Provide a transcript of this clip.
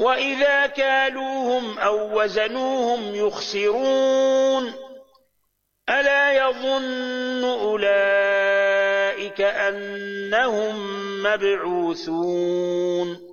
وإذا كالوهم أو وزنوهم يخسرون ألا يظن أولئك أنهم مبعوثون